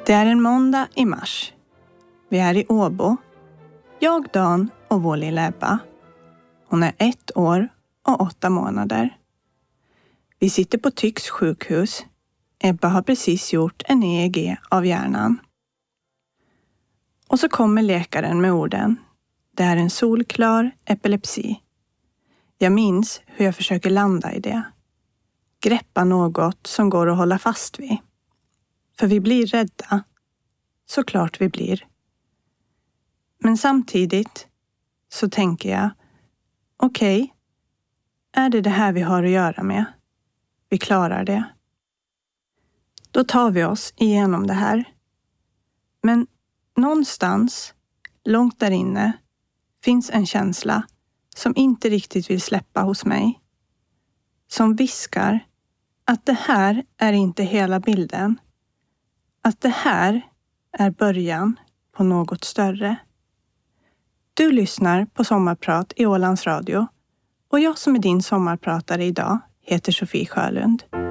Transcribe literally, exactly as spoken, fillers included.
Det är en måndag i mars. Vi är i Åbo. Jag, Dan och vår lilla Ebba. Hon är ett år och åtta månader. Vi sitter på Tycks sjukhus. Ebba har precis gjort en E E G av hjärnan. Och så kommer läkaren med orden. Det är en solklar epilepsi. Jag minns hur jag försöker landa i det. Greppa något som går att hålla fast vid. För vi blir rädda. Såklart vi blir. Men samtidigt så tänker jag, okej, okay, är det det här vi har att göra med? Vi klarar det. Då tar vi oss igenom det här. Men någonstans, långt där inne, finns en känsla som inte riktigt vill släppa hos mig. Som viskar att det här är inte hela bilden. Att det här är början på något större. Du lyssnar på Sommarprat i Ålands Radio och jag som är din sommarpratare idag heter Sofie Sjölund.